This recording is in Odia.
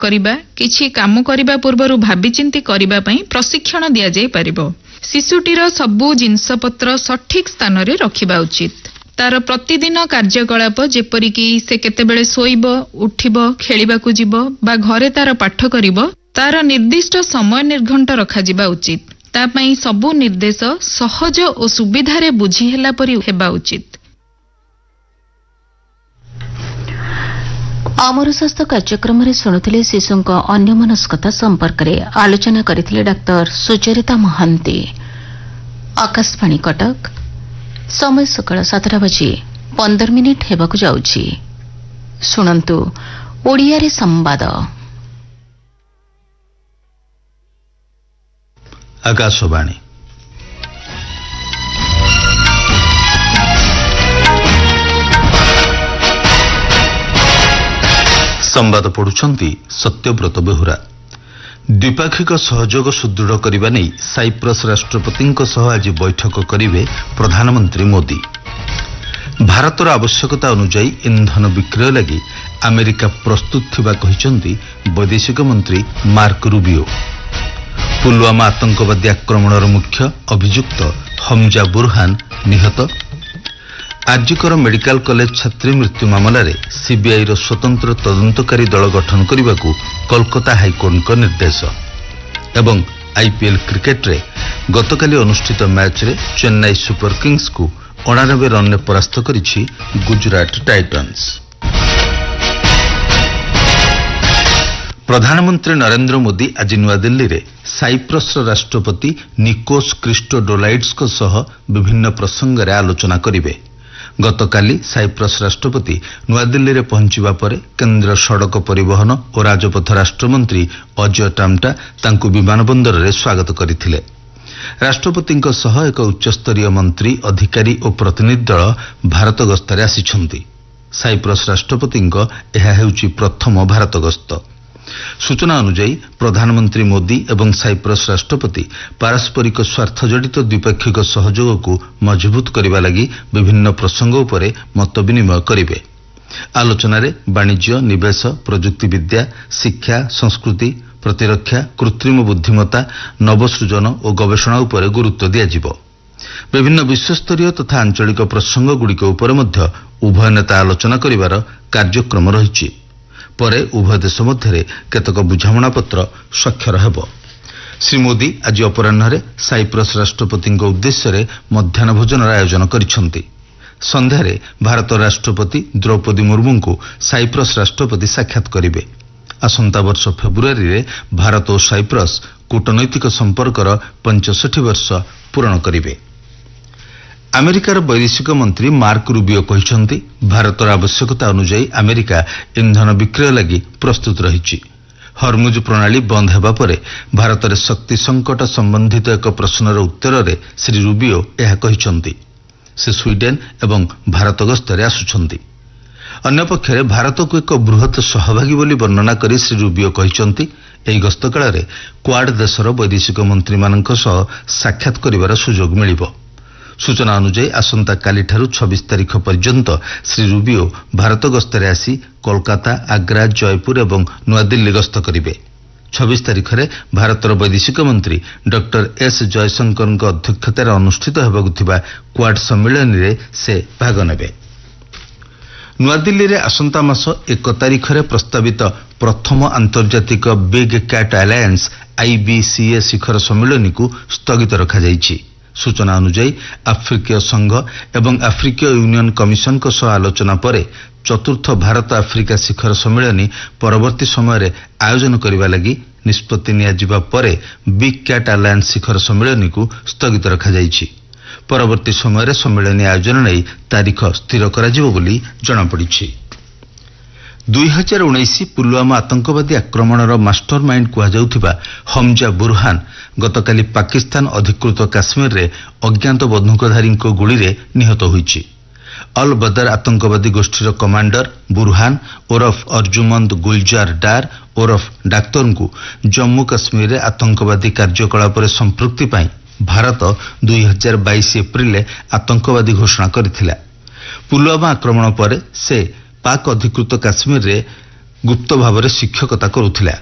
କରିବା କିଛି କାମ କରିବା ପୂର୍ବରୁ ଭାବିଚିନ୍ତି କରିବା ପାଇଁ ପ୍ରଶିକ୍ଷଣ ଦିଆଯାଇ ପାରିବ। ଶିଶୁଟିର ସବୁ ଜିନିଷପତ୍ର ସଠିକ୍ ସ୍ଥାନରେ ରଖିବା ଉଚିତ। ତାର ପ୍ରତିଦିନ କାର୍ଯ୍ୟକଳାପ ଯେପରିକି ସେ କେତେବେଳେ ଶୋଇବ, ଉଠିବ, ଖେଳିବାକୁ ଯିବ ବା ଘରେ ତାର ପାଠ କରିବ ତାର ନିର୍ଦ୍ଦିଷ୍ଟ ସମୟ ନିର୍ଘଣ୍ଟ ରଖାଯିବା ଉଚିତ। ତା ପାଇଁ ସବୁ ନିର୍ଦ୍ଦେଶ ସହଜ ଓ ସୁବିଧାରେ ବୁଝି ହେଲା ପରି ହେବା ଉଚିତ। ଆମର ସ୍ୱାସ୍ଥ୍ୟ କାର୍ଯ୍ୟକ୍ରମରେ ଶୁଣୁଥିଲେ ଶିଶୁଙ୍କ ଅନ୍ୟମନସ୍କତା ସମ୍ପର୍କରେ ଆଲୋଚନା କରିଥିଲେ ଡାକ୍ତର ସୁଚରିତା ମହାନ୍ତି। ଆକାଶବାଣୀ କଟକ ସମୟ ସକାଳ 7:15 ହେବାକୁ ଯାଉଛି। ଶୁଣନ୍ତୁ ଓଡ଼ିଆରେ ସମ୍ବାଦ। ଆକାଶବାଣୀ ସମ୍ବାଦ ପଢୁଛନ୍ତି ସତ୍ୟବ୍ରତ ବେହୁରା। ଦ୍ୱିପାକ୍ଷିକ ସହଯୋଗ ସୁଦୃଢ଼ କରିବା ନେଇ ସାଇପ୍ରସ୍ ରାଷ୍ଟ୍ରପତିଙ୍କ ସହ ଆଜି ବୈଠକ କରିବେ ପ୍ରଧାନମନ୍ତ୍ରୀ ମୋଦି। ଭାରତର ଆବଶ୍ୟକତା ଅନୁଯାୟୀ ଇନ୍ଧନ ବିକ୍ରୟ ଲାଗି ଆମେରିକା ପ୍ରସ୍ତୁତ ଥିବା କହିଛନ୍ତି ବୈଦେଶିକ ମନ୍ତ୍ରୀ ମାର୍କ ରୁବିଓ। ପୁଲୱାମା ଆତଙ୍କବାଦୀ ଆକ୍ରମଣର ମୁଖ୍ୟ ଅଭିଯୁକ୍ତ ହମଜା ବୁରହାନ ନିହତ। ଆର୍ଜିକର ମେଡିକାଲ କଲେଜ ଛାତ୍ରୀ ମୃତ୍ୟୁ ମାମଲାରେ ସିବିଆଇର ସ୍ୱତନ୍ତ୍ର ତଦନ୍ତକାରୀ ଦଳ ଗଠନ କରିବାକୁ କୋଲକାତା ହାଇକୋର୍ଟଙ୍କ ନିର୍ଦ୍ଦେଶ। ଏବଂ ଆଇପିଏଲ୍ କ୍ରିକେଟରେ ଗତକାଲି ଅନୁଷ୍ଠିତ ମ୍ୟାଚ୍ରେ ଚେନ୍ନାଇ ସୁପର କିଙ୍ଗସ୍କୁ 89 ରନ୍ରେ ପରାସ୍ତ କରିଛି ଗୁଜରାଟ ଟାଇଟନ୍ସ। ପ୍ରଧାନମନ୍ତ୍ରୀ ନରେନ୍ଦ୍ର ମୋଦି ଆଜି ନୂଆଦିଲ୍ଲୀରେ ସାଇପ୍ରସ୍ର ରାଷ୍ଟ୍ରପତି ନିକୋସ୍ କ୍ରିଷ୍ଟୋଡୋଲାଇଡ୍ସଙ୍କ ସହ ବିଭିନ୍ନ ପ୍ରସଙ୍ଗରେ ଆଲୋଚନା କରିବେ। ଗତକାଲି ସାଇପ୍ରସ୍ ରାଷ୍ଟ୍ରପତି ନୂଆଦିଲ୍ଲୀରେ ପହଞ୍ଚିବା ପରେ କେନ୍ଦ୍ର ସଡ଼କ ପରିବହନ ଓ ରାଜପଥ ରାଷ୍ଟ୍ରମନ୍ତ୍ରୀ ଅଜୟ ଟାମ୍ଟା ତାଙ୍କୁ ବିମାନ ବନ୍ଦରରେ ସ୍ୱାଗତ କରିଥିଲେ। ରାଷ୍ଟ୍ରପତିଙ୍କ ସହ ଏକ ଉଚ୍ଚସ୍ତରୀୟ ମନ୍ତ୍ରୀ, ଅଧିକାରୀ ଓ ପ୍ରତିନିଧି ଦଳ ଭାରତ ଗସ୍ତରେ ଆସିଛନ୍ତି। ସାଇପ୍ରସ୍ ରାଷ୍ଟ୍ରପତିଙ୍କ ଏହା ହେଉଛି ପ୍ରଥମ ଭାରତ ଗସ୍ତ। ସୂଚନା ଅନୁଯାୟୀ ପ୍ରଧାନମନ୍ତ୍ରୀ ମୋଦି ଏବଂ ସାଇପ୍ରସ୍ ରାଷ୍ଟ୍ରପତି ପାରସ୍ପରିକ ସ୍ୱାର୍ଥ ଜଡ଼ିତ ଦ୍ୱିପାକ୍ଷିକ ସହଯୋଗକୁ ମଜବୁତ କରିବା ଲାଗି ବିଭିନ୍ନ ପ୍ରସଙ୍ଗ ଉପରେ ମତ ବିନିମୟ କରିବେ। ଆଲୋଚନାରେ ବାଣିଜ୍ୟ, ନିବେଶ, ପ୍ରଯୁକ୍ତିବିଦ୍ୟା, ଶିକ୍ଷା, ସଂସ୍କୃତି, ପ୍ରତିରକ୍ଷା, କୃତ୍ରିମ ବୁଦ୍ଧିମତ୍ତା, ନବସୃଜନ ଓ ଗବେଷଣା ଉପରେ ଗୁରୁତ୍ୱ ଦିଆଯିବ। ବିଭିନ୍ନ ବିଶ୍ୱସ୍ତରୀୟ ତଥା ଆଞ୍ଚଳିକ ପ୍ରସଙ୍ଗଗୁଡ଼ିକ ଉପରେ ମଧ୍ୟ ଉଭୟ ନେତା ଆଲୋଚନା କରିବାର କାର୍ଯ୍ୟକ୍ରମ ରହିଛି। ପରେ ଉଭୟ ଦେଶ ମଧ୍ୟରେ କେତେକ ବୁଝାମଣାପତ୍ର ସ୍ୱାକ୍ଷର ହେବ। ଶ୍ରୀ ମୋଦି ଆଜି ଅପରାହ୍ନରେ ସାଇପ୍ରସ୍ ରାଷ୍ଟ୍ରପତିଙ୍କ ଉଦ୍ଦେଶ୍ୟରେ ମଧ୍ୟାହ୍ନ ଭୋଜନର ଆୟୋଜନ କରିଛନ୍ତି। ସନ୍ଧ୍ୟାରେ ଭାରତ ରାଷ୍ଟ୍ରପତି ଦ୍ରୌପଦୀ ମୁର୍ମୁଙ୍କୁ ସାଇପ୍ରସ୍ ରାଷ୍ଟ୍ରପତି ସାକ୍ଷାତ କରିବେ। ଆସନ୍ତା ବର୍ଷ ଫେବୃଆରୀରେ ଭାରତ ଓ ସାଇପ୍ରସ୍ କୂଟନୈତିକ ସମ୍ପର୍କର 65 ବର୍ଷ ପୂରଣ କରିବେ। ଆମେରିକାର ବୈଦେଶିକ ମନ୍ତ୍ରୀ ମାର୍କ ରୁବିଓ କହିଛନ୍ତି ଭାରତର ଆବଶ୍ୟକତା ଅନୁଯାୟୀ ଆମେରିକା ଇନ୍ଧନ ବିକ୍ରୟ ଲାଗି ପ୍ରସ୍ତୁତ ରହିଛି। ହର୍ମୁଜ ପ୍ରଣାଳୀ ବନ୍ଦ ହେବା ପରେ ଭାରତରେ ଶକ୍ତି ସଙ୍କଟ ସମ୍ବନ୍ଧିତ ଏକ ପ୍ରଶ୍ନର ଉତ୍ତରରେ ଶ୍ରୀ ରୁବିଓ ଏହା କହିଛନ୍ତି। ସେ ସ୍ୱିଡେନ୍ ଏବଂ ଭାରତ ଗସ୍ତରେ ଆସୁଛନ୍ତି। ଅନ୍ୟପକ୍ଷରେ ଭାରତକୁ ଏକ ବୃହତ୍ ସହଭାଗୀ ବୋଲି ବର୍ଣ୍ଣନା କରି ଶ୍ରୀ ରୁବିଓ କହିଛନ୍ତି ଏହି ଗସ୍ତ କାଳରେ କ୍ୱାଡ୍ ଦେଶର ବୈଦେଶିକ ମନ୍ତ୍ରୀମାନଙ୍କ ସହ ସାକ୍ଷାତ କରିବାର ସୁଯୋଗ ମିଳିବ। ସୂଚନା ଅନୁଯାୟୀ ଆସନ୍ତାକାଲିଠାରୁ 26 ତାରିଖ ପର୍ଯ୍ୟନ୍ତ ଶ୍ରୀ ରୁବିଓ ଭାରତ ଗସ୍ତରେ ଆସି କୋଲକାତା, ଆଗ୍ରା, ଜୟପୁର ଏବଂ ନୂଆଦିଲ୍ଲୀ ଗସ୍ତ କରିବେ। 26 ତାରିଖରେ ଭାରତର ବୈଦେଶିକ ମନ୍ତ୍ରୀ ଡକ୍ଟର ଏସ୍ ଜୟଶଙ୍କରଙ୍କ ଅଧ୍ୟକ୍ଷତାରେ ଅନୁଷ୍ଠିତ ହେବାକୁ ଥିବା କ୍ୱାଡ୍ ସମ୍ମିଳନୀରେ ସେ ଭାଗ ନେବେ। ନୂଆଦିଲ୍ଲୀରେ ଆସନ୍ତା ମାସ 1 ତାରିଖରେ ପ୍ରସ୍ତାବିତ ପ୍ରଥମ ଆନ୍ତର୍ଜାତିକ ବିଗ୍ କ୍ୟାଟ୍ ଆଲାଏନ୍ସ IBCA ଶିଖର ସମ୍ମିଳନୀକୁ ସ୍ଥଗିତ ରଖାଯାଇଛି। ସୂଚନା ଅନୁଯାୟୀ ଆଫ୍ରିକୀୟ ସଂଘ ଏବଂ ଆଫ୍ରିକୀୟ ୟୁନିୟନ କମିଶନଙ୍କ ସହ ଆଲୋଚନା ପରେ ଚତୁର୍ଥ ଭାରତ ଆଫ୍ରିକା ଶିଖର ସମ୍ମିଳନୀ ପରବର୍ତ୍ତୀ ସମୟରେ ଆୟୋଜନ କରିବା ଲାଗି ନିଷ୍ପତ୍ତି ନିଆଯିବା ପରେ ବିଗ୍ କ୍ୟାଟ୍ ଆଲାଏନ୍ସ ଶିଖର ସମ୍ମିଳନୀକୁ ସ୍ଥଗିତ ରଖାଯାଇଛି। ପରବର୍ତ୍ତୀ ସମୟରେ ସମ୍ମିଳନୀ ଆୟୋଜନ ନେଇ ତାରିଖ ସ୍ଥିର କରାଯିବ ବୋଲି ଜଣାପଡ଼ିଛି। 2019 ପୁଲୱାମା ଆତଙ୍କବାଦୀ ଆକ୍ରମଣର ମାଷ୍ଟର ମାଇଣ୍ଡ କୁହାଯାଉଥିବା ହମଜା ବୁରହାନ ଗତକାଲି ପାକିସ୍ତାନ ଅଧିକୃତ କାଶ୍ମୀରରେ ଅଜ୍ଞାତ ବନ୍ଧୁକଧାରୀଙ୍କ ଗୁଳିରେ ନିହତ ହୋଇଛି। ଅଲ୍ ବଦର ଆତଙ୍କବାଦୀ ଗୋଷ୍ଠୀର କମାଣ୍ଡର ବୁରହାନ ଓରଫ ଅର୍ଜୁମନ୍ଦ ଗୁଲଜାର ଡାର ଓରଫ ଡାକ୍ତରଙ୍କୁ ଜମ୍ମୁ କାଶ୍ମୀରରେ ଆତଙ୍କବାଦୀ କାର୍ଯ୍ୟକଳାପରେ ସମ୍ପୃକ୍ତି ପାଇଁ ଭାରତ 2022 ଏପ୍ରିଲରେ ଆତଙ୍କବାଦୀ ଘୋଷଣା କରିଥିଲା। ପୁଲୱାମା ଆକ୍ରମଣ ପରେ ସେ ପାକ୍ ଅଧିକୃତ କାଶ୍ମୀରରେ ଗୁପ୍ତ ଭାବରେ ଶିକ୍ଷକତା କରୁଥିଲା।